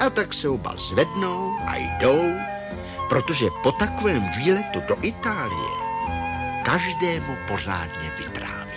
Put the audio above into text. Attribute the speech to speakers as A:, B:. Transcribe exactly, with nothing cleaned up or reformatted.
A: A tak se oba zvednou a jdou, protože po takovém výletu do Itálie každému pořádně vytráví.